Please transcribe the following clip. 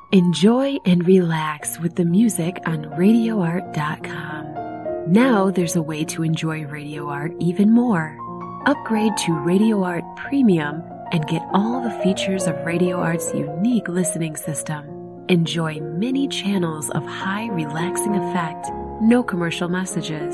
Enjoy and relax with the music on RadioArt.com. Now there's a way to enjoy Radio Art even more. Upgrade to Radio Art Premium and get all the features of Radio Art's unique listening system. Enjoy many channels of high relaxing effect, no commercial messages,